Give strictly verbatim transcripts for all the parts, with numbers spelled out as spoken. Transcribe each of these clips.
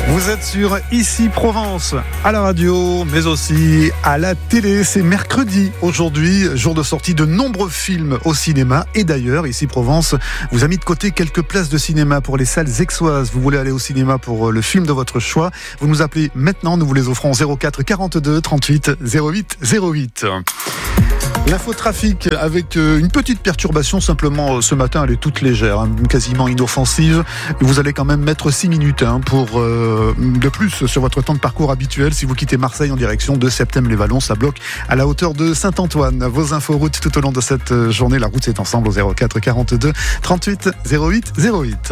Vous êtes sur Ici Provence, à la radio, mais aussi à la télé. C'est mercredi aujourd'hui, jour de sortie de nombreux films au cinéma. Et d'ailleurs, Ici Provence vous a mis de côté quelques places de cinéma pour les salles aixoises. Vous voulez aller au cinéma pour le film de votre choix, vous nous appelez maintenant, nous vous les offrons zéro quatre quarante-deux trente-huit zéro huit zéro huit. L'infotrafic avec une petite perturbation simplement ce matin, elle est toute légère, hein, quasiment inoffensive. Vous allez quand même mettre six minutes hein, pour euh, de plus sur votre temps de parcours habituel. Si vous quittez Marseille en direction de Septème-les-Vallons, ça bloque à la hauteur de Saint-Antoine. Vos inforoutes tout au long de cette journée, la route c'est ensemble au zéro quatre quarante-deux trente-huit zéro huit zéro huit.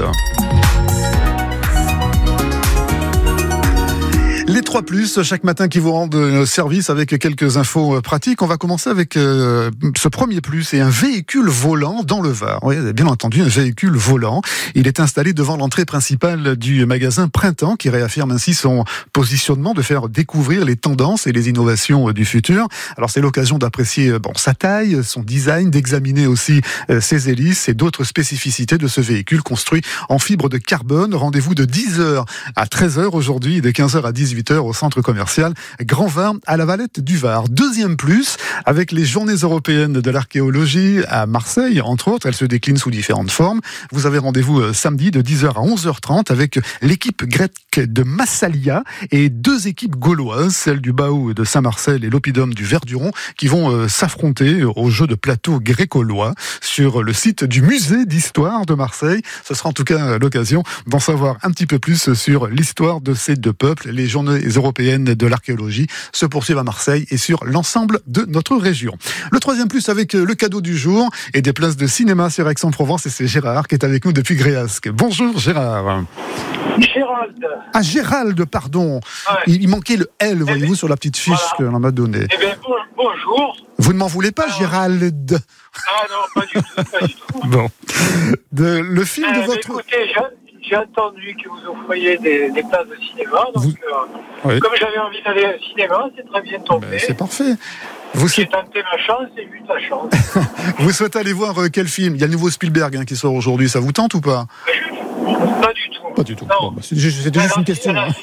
Les trois plus, chaque matin qui vous rendent service avec quelques infos pratiques. On va commencer avec euh, ce premier plus et un véhicule volant dans le Var. Oui, bien entendu, un véhicule volant. Il est installé devant l'entrée principale du magasin Printemps qui réaffirme ainsi son positionnement de faire découvrir les tendances et les innovations du futur. Alors c'est l'occasion d'apprécier bon, sa taille, son design, d'examiner aussi euh, ses hélices et d'autres spécificités de ce véhicule construit en fibre de carbone. Rendez-vous de dix heures à treize heures aujourd'hui et de quinze heures à dix-huit heures au centre commercial Grand Var à la Valette du Var. Deuxième plus, avec les journées européennes de l'archéologie à Marseille, entre autres, elles se déclinent sous différentes formes. Vous avez rendez-vous samedi de dix heures à onze heures trente avec l'équipe grecque de Massalia et deux équipes gauloises, celle du Baou de Saint-Marcel et l'Oppidum du Verduron, qui vont euh, s'affronter aux jeux de plateau gréco-lois sur le site du musée d'histoire de Marseille. Ce sera en tout cas l'occasion d'en savoir un petit peu plus sur l'histoire de ces deux peuples. Les journées européennes de l'archéologie se poursuivent à Marseille et sur l'ensemble de notre région. Le troisième plus avec le cadeau du jour et des places de cinéma sur Aix-en-Provence, et c'est Gérard qui est avec nous depuis Gréasque. Bonjour Gérard. Gérald. Ah, Gérald, pardon. Ouais. Il manquait le L, eh voyez-vous, bien, sur la petite fiche voilà. qu'on m'a donnée. Eh bien, bon, bonjour. Vous ne m'en voulez pas, alors, Gérald? Ah non, pas du tout, pas du tout. Bon. De, le film euh, de votre... Écoutez, j'ai, j'ai entendu que vous offriez des, des places de cinéma, donc vous... euh, oui. Comme j'avais envie d'aller au cinéma, c'est très bien tombé. Ben, c'est parfait. Vous J'ai tenté ma chance et vu ta chance. Vous souhaitez aller voir euh, quel film? Il y a le nouveau Spielberg hein, qui sort aujourd'hui, ça vous tente ou pas? Pas du tout. Pas du tout. Bon, bah, c'est juste, c'était juste une question. Hein.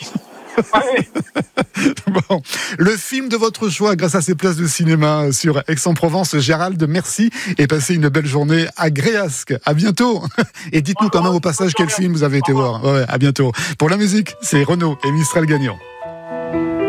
Bon, le film de votre choix grâce à ces places de cinéma sur Aix-en-Provence. Gérald, merci et passez une belle journée à Gréasque. À bientôt. Et dites-nous quand même au passage quel film vous avez été voir. Ouais, à bientôt. Pour la musique, c'est Renaud et Mistral Gagnant.